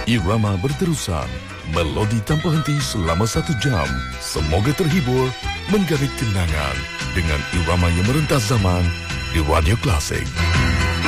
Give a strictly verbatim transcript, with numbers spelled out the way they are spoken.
Irama berterusan, melodi tanpa henti selama satu jam. Semoga terhibur, menggait kenangan dengan irama yang merentas zaman di Radio Klasik.